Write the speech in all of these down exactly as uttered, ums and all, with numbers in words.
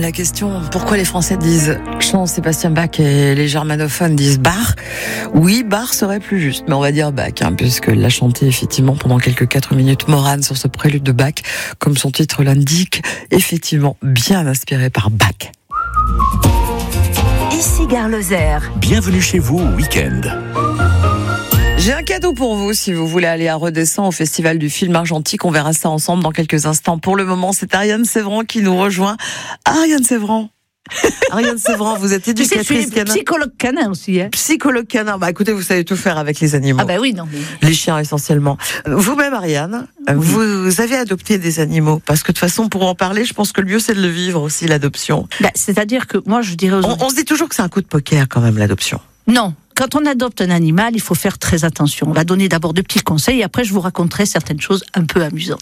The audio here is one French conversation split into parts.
la question, pourquoi les Français disent Jean Sébastien Bach et les germanophones disent Bach? Oui, Bach serait plus juste, mais on va dire Bach, hein, puisqu'elle l'a chanté effectivement pendant quelques quatre minutes Morane sur ce prélude de Bach, comme son titre l'indique, effectivement bien inspiré par Bach. Ici Gare Lozère. Bienvenue chez vous au week-end. J'ai un cadeau pour vous si vous voulez aller à Redescend au Festival du film argentique. On verra ça ensemble dans quelques instants. Pour le moment, c'est Ariane Sévran qui nous rejoint. Ariane Sévran. Ariane Sévran, vous êtes éducatrice tu sais, je suis canin. psychologue canin aussi. Hein. Psychologue canin. Bah écoutez, vous savez tout faire avec les animaux. Ah bah oui, non mais... Les chiens essentiellement. Vous-même, Ariane, oui. vous avez adopté des animaux. Parce que de toute façon, pour en parler, je pense que le mieux, c'est de le vivre aussi, l'adoption. Bah, c'est-à-dire que moi, je dirais aux on, on se dit toujours que c'est un coup de poker quand même, l'adoption. Non. Quand on adopte un animal, il faut faire très attention. On va donner d'abord de petits conseils et après je vous raconterai certaines choses un peu amusantes.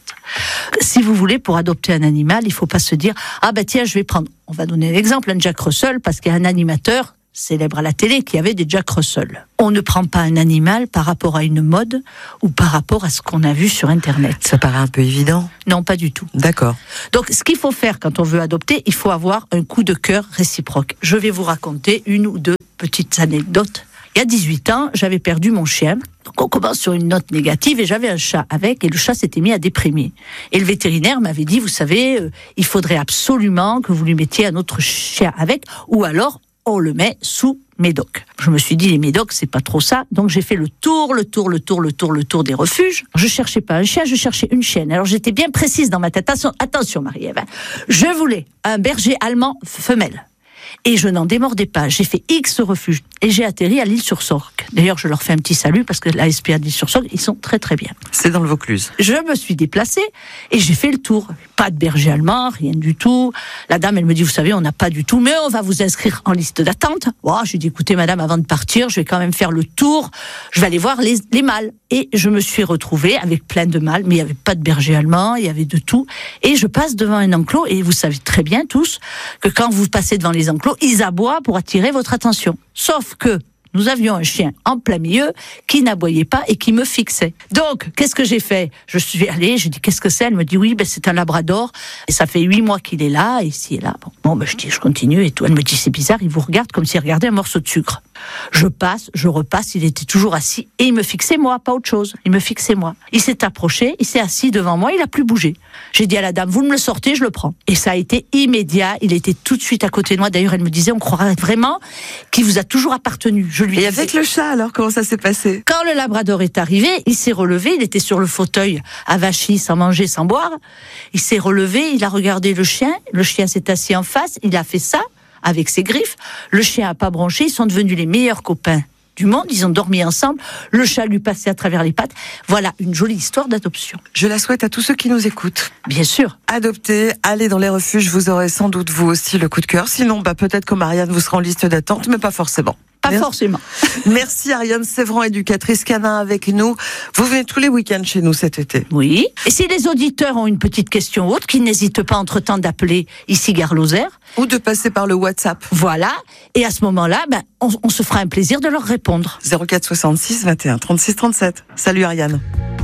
Si vous voulez, pour adopter un animal, il ne faut pas se dire « Ah ben tiens, je vais prendre... » On va donner l'exemple, un Jack Russell, parce qu'il y a un animateur célèbre à la télé qui avait des Jack Russell. On ne prend pas un animal par rapport à une mode ou par rapport à ce qu'on a vu sur Internet. Ça paraît un peu évident. Non, pas du tout. D'accord. Donc, ce qu'il faut faire quand on veut adopter, il faut avoir un coup de cœur réciproque. Je vais vous raconter une ou deux petites anecdotes. Il y a dix-huit ans, j'avais perdu mon chien. Donc on commence sur une note négative et j'avais un chat avec et le chat s'était mis à déprimer. Et le vétérinaire m'avait dit, vous savez, euh, il faudrait absolument que vous lui mettiez un autre chien avec ou alors on le met sous médoc. Je me suis dit, les médocs, c'est pas trop ça. Donc j'ai fait le tour, le tour, le tour, le tour, le tour des refuges. Je cherchais pas un chien, je cherchais une chienne. Alors j'étais bien précise dans ma tête. Attention, attention Marie-Ève. Je voulais un berger allemand femelle. Et je n'en démordais pas. J'ai fait X refuges et j'ai atterri à l'Île-sur-Sorgue. D'ailleurs, je leur fais un petit salut parce que l'A S P A de l'Île-sur-Sorgue, ils sont très très bien. C'est dans le Vaucluse. Je me suis déplacée et j'ai fait le tour. Pas de berger allemand, rien du tout. La dame, elle me dit, vous savez, on n'a pas du tout, mais on va vous inscrire en liste d'attente. Oh, j'ai dit, écoutez, madame, avant de partir, je vais quand même faire le tour. Je vais aller voir les, les mâles. Et je me suis retrouvée avec plein de mâles, mais il n'y avait pas de berger allemand, il y avait de tout. Et je passe devant un enclos et vous savez très bien tous que quand vous passez devant les enclos, ils aboient pour attirer votre attention. Sauf que nous avions un chien en plein milieu qui n'aboyait pas et qui me fixait. Donc, qu'est-ce que j'ai fait? Je suis allée, j'ai dit, qu'est-ce que c'est? Elle me dit, oui, ben, c'est un labrador. Et ça fait huit mois qu'il est là, et ici et là. Bon, bon ben, je dis, je continue et tout. Elle me dit, c'est bizarre, il vous regarde comme s'il regardait un morceau de sucre. Je passe, je repasse, il était toujours assis et il me fixait moi, pas autre chose. Il me fixait moi. Il s'est approché, il s'est assis devant moi, il a plus bougé. J'ai dit à la dame, vous me le sortez, je le prends. Et ça a été immédiat, il était tout de suite à côté de moi. D'ailleurs, elle me disait, on croirait vraiment qu'il vous a toujours appartenu. Je lui Et disais, avec le chat, alors, comment ça s'est passé? quand le labrador est arrivé, il s'est relevé, il était sur le fauteuil, avachi, sans manger, sans boire. Il s'est relevé, il a regardé le chien, le chien s'est assis en face, il a fait ça, avec ses griffes. Le chien a pas bronché, ils sont devenus les meilleurs copains du monde, ils ont dormi ensemble, le chat lui passait à travers les pattes. Voilà, une jolie histoire d'adoption. Je la souhaite à tous ceux qui nous écoutent. Bien sûr. Adoptez, allez dans les refuges, vous aurez sans doute vous aussi le coup de cœur. Sinon, bah, peut-être comme Ariane, vous serez en liste d'attente, mais pas forcément. Pas Merci. forcément. Merci Ariane Sévran, éducatrice canin avec nous. Vous venez tous les week-ends chez nous cet été. Oui. Et si les auditeurs ont une petite question ou autre, qu'ils n'hésitent pas entre-temps d'appeler ici Gare Lozère. Ou de passer par le WhatsApp. Voilà. Et à ce moment-là, ben, on, on se fera un plaisir de leur répondre. zéro quatre soixante-six vingt et un trente-six trente-sept. Salut Ariane.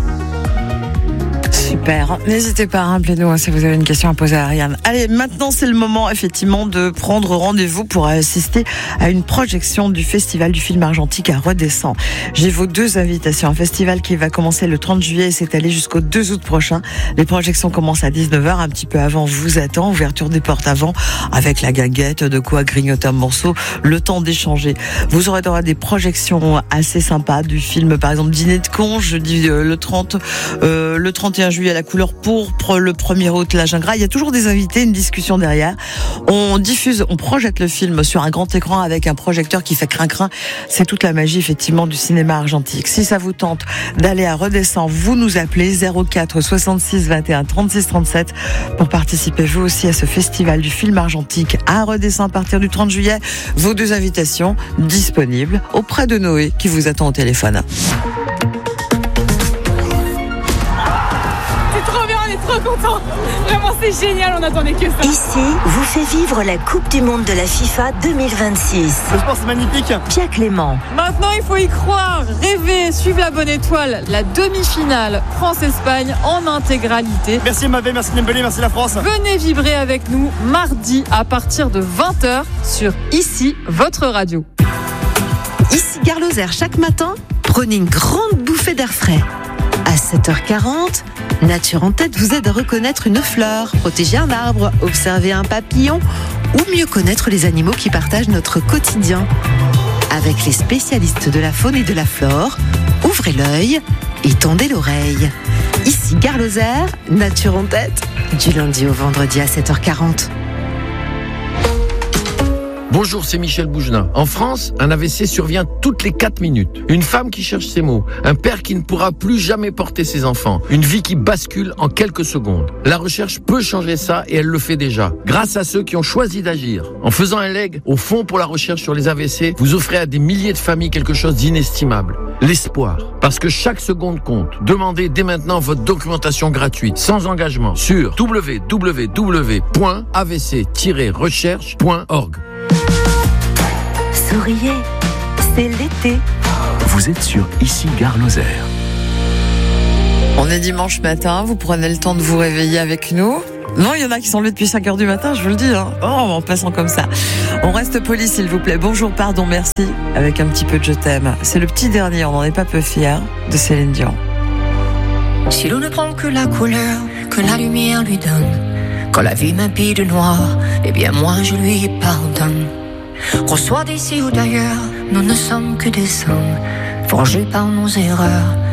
Super. N'hésitez pas à appelez-nous si vous avez une question à poser à Ariane. Allez, maintenant c'est le moment effectivement de prendre rendez-vous pour assister à une projection du Festival du film argentique à Redescend. J'ai vos deux invitations. Un festival qui va commencer le trente juillet et s'étaler jusqu'au deux août prochain. Les projections commencent à dix-neuf heures, un petit peu avant vous attend. Ouverture des portes avant, avec la guinguette, de quoi grignoter un morceau, le temps d'échanger. Vous aurez droit à des projections assez sympas du film, par exemple Dîner de con, jeudi euh, le trente, euh, le trente et un juillet à la couleur pourpre, le premier août la Gingras. Il y a toujours des invités, une discussion derrière. On diffuse, on projette le film sur un grand écran avec un projecteur qui fait crin-crin. C'est toute la magie effectivement du cinéma argentique. Si ça vous tente d'aller à Redescend, vous nous appelez zéro quatre soixante-six vingt et un trente-six trente-sept pour participer vous aussi à ce festival du film argentique à Redescend à partir du trente juillet. Vos deux invitations disponibles auprès de Noé qui vous attend au téléphone. Trop bien, on est trop contents. Vraiment, c'est génial, on attendait que ça. Ici vous fait vivre la Coupe du Monde de la FIFA deux mille vingt-six. Le sport, c'est magnifique. Pierre Clément. Maintenant, il faut y croire, rêver, suivre la bonne étoile. La demi-finale France-Espagne en intégralité. Merci Mavé, merci Dembélé, merci la France. Venez vibrer avec nous mardi à partir de vingt heures sur Ici, votre radio. Ici Gare Lozère, chaque matin, prenez une grande bouffée d'air frais. À sept heures quarante, Nature en tête vous aide à reconnaître une fleur, protéger un arbre, observer un papillon ou mieux connaître les animaux qui partagent notre quotidien. Avec les spécialistes de la faune et de la flore, ouvrez l'œil et tendez l'oreille. Ici Gare Lozère, Nature en tête, du lundi au vendredi à sept heures quarante. Bonjour, c'est Michel Bougenat. En France, un A V C survient toutes les quatre minutes. Une femme qui cherche ses mots, un père qui ne pourra plus jamais porter ses enfants, une vie qui bascule en quelques secondes. La recherche peut changer ça et elle le fait déjà, grâce à ceux qui ont choisi d'agir. En faisant un leg au Fonds pour la recherche sur les A V C, vous offrez à des milliers de familles quelque chose d'inestimable. L'espoir. Parce que chaque seconde compte. Demandez dès maintenant votre documentation gratuite, sans engagement, sur w w w point a v c tiret recherche point org. Souriez, c'est l'été. Vous êtes sur Ici Gare Lozère. On est dimanche matin, vous prenez le temps de vous réveiller avec nous. Non, il y en a qui sont levés depuis cinq heures du matin, je vous le dis. Hein. Oh, en passant comme ça. On reste poli, s'il vous plaît. Bonjour, pardon, merci. Avec un petit peu de je t'aime. C'est le petit dernier, on n'en est pas peu fiers, de Céline Dion. Si l'on ne prend que la couleur que la lumière lui donne, quand la vie m'habille de noir, eh bien moi je lui pardonne. Qu'on soit d'ici ou d'ailleurs, nous ne sommes que des hommes, forgés par nos erreurs.